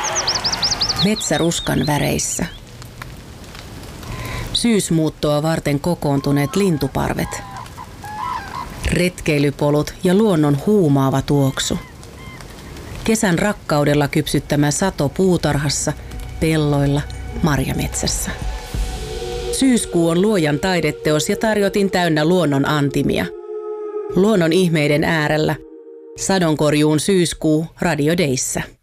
Metsä ruskan väreissä. Syysmuuttoa varten kokoontuneet lintuparvet. Retkeilypolut ja luonnon huumaava tuoksu. Kesän rakkaudella kypsyttämä sato puutarhassa, pelloilla, marjametsässä. Syyskuu on luojan taideteos ja tarjotin täynnä luonnon antimia. Luonnon ihmeiden äärellä. Sadonkorjuun syyskuu Radio Dayssä.